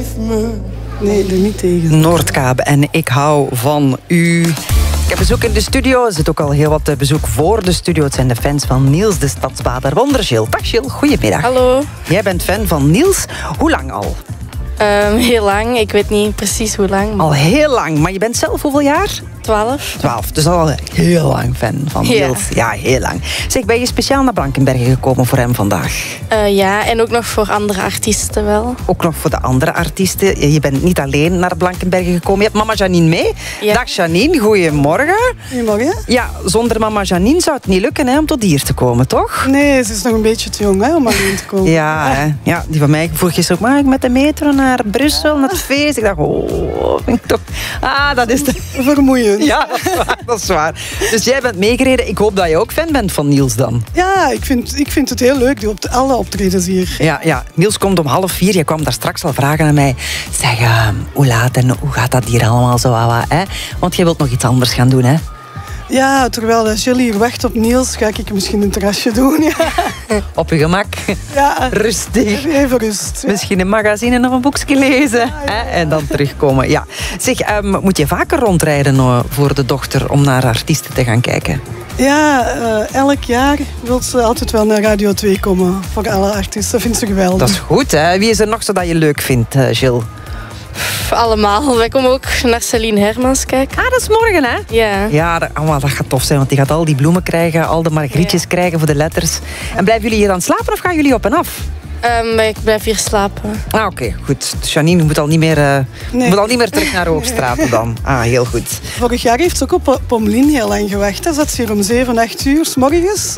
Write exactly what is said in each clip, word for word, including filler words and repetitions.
geef me... Nee, doe niet tegen. Noordkaap en ik hou van u. Ik heb bezoek in de studio. Er zit ook al heel wat bezoek voor de studio. Het zijn de fans van Niels de Stadsbader. Wonder Jill. Dag Jill, goedemiddag. Hallo. Jij bent fan van Niels. Hoe lang al? Um, heel lang. Ik weet niet precies hoe lang. Maar... Al heel lang. Maar je bent zelf hoeveel jaar? Twaalf. Twaalf. Dus al heel lang fan van Niels. Ja, ja heel lang. Zeg, ben je speciaal naar Blankenberge gekomen voor hem vandaag? Uh, ja, en ook nog voor andere artiesten wel. Ook nog voor de andere artiesten. Je bent niet alleen naar Blankenberge gekomen. Je hebt mama Janine mee. Ja. Dag Janine, goedemorgen. Goedemorgen. Ja, zonder mama Janine zou het niet lukken hè, om tot hier te komen, toch? Nee, ze is nog een beetje te jong hè, om alleen te komen. Ja, hè. Ja, die van mij vroeg gisteren ook, mag ik met de metro naar Brussel, naar het feest? Ik dacht, oh, vind ik toch... Ah, dat is... De... Vermoeiend. Ja, dat is waar, dat is waar. Dus jij bent meegereden. Ik hoop dat je ook fan bent van Niels dan. Ja, ik vind, ik vind het heel leuk, die op alle optredens hier. Ja, ja, Niels komt om half vier. Je kwam daar straks al vragen aan mij. Zeg, uh, hoe laat en hoe gaat dat hier allemaal zo? Hè? Want je wilt nog iets anders gaan doen, hè? Ja, terwijl Jill hier wacht op Niels, ga ik misschien een terrasje doen. Ja. Op je gemak. Ja, rustig. Even rust. Ja. Misschien een magazine of een boekje lezen. Ja, ja, ja. Hè? En dan terugkomen. Ja. Zeg, um, moet je vaker rondrijden uh, voor de dochter om naar artiesten te gaan kijken? Ja, uh, elk jaar wil ze altijd wel naar Radio twee komen. Voor alle artiesten. Dat vindt ze geweldig. Dat is goed, hè? Wie is er nog zo dat je leuk vindt, uh, Jill? Allemaal. Wij komen ook naar Celine Hermans kijken. Ah, dat is morgen, hè? Ja. Ja, dat, oh, dat gaat tof zijn, want die gaat al die bloemen krijgen, al de margrietjes ja. krijgen voor de letters. En blijven jullie hier dan slapen of gaan jullie op en af? Um, ik blijf hier slapen. Ah, oké, okay, goed. Dus Janine moet al, niet meer, uh, nee. moet al niet meer terug naar Hoogstraat dan. Ah, heel goed. Vorig jaar heeft ze ook op Pommelien heel lang gewacht. Hè. Zat ze hier om zeven, acht uur 's morgens.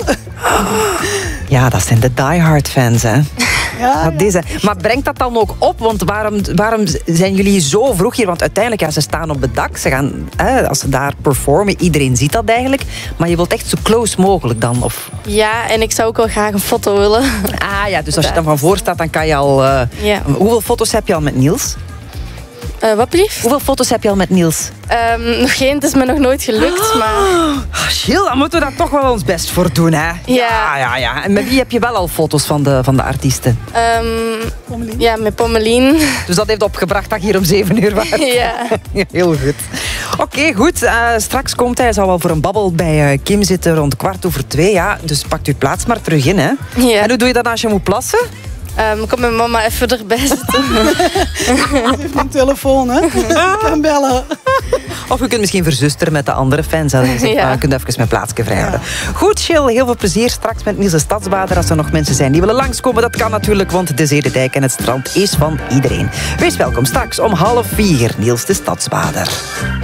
Ja, dat zijn de diehard fans, hè. Ja, dat deze. Maar brengt dat dan ook op? Want waarom, waarom zijn jullie zo vroeg hier? Want uiteindelijk, ja, ze staan op het dak. Ze gaan, hè, als ze daar performen, iedereen ziet dat eigenlijk. Maar je wilt echt zo close mogelijk dan? Of... Ja, en ik zou ook wel graag een foto willen. Ah ja, dus als je dan van voor staat, dan kan je al... Uh, ja. Hoeveel foto's heb je al met Niels? Uh, wat blieft? Hoeveel foto's heb je al met Niels? Um, nog geen, het is me nog nooit gelukt, maar... Oh, Jill, dan moeten we daar toch wel ons best voor doen, hè? Ja. Ja, ja, ja. En met wie heb je wel al foto's van de, van de artiesten? Um, Pommelien. Ja, met Pommelien. Dus dat heeft opgebracht dat je hier om zeven uur was? Ja. Heel goed. Oké, okay, goed. Uh, straks komt hij. Hij zal wel voor een babbel bij uh, Kim zitten rond kwart over twee. Ja. Dus pakt uw plaats maar terug in, hè? Ja. En hoe doe je dat als je moet plassen? Um, kom mijn mama even erbij zitten. Ze heeft een telefoon, hè? Ik kan bellen. Of je kunt misschien verzusteren met de andere fans. Je zegt, ja. Je kunt even mijn plaatsje vrijhouden. Ja. Goed, Jill. Heel veel plezier straks met Niels de Stadsbader. Als er nog mensen zijn die willen langskomen, dat kan natuurlijk. Want de Zedendijk en het strand is van iedereen. Wees welkom straks om half vier. Niels de Stadsbader.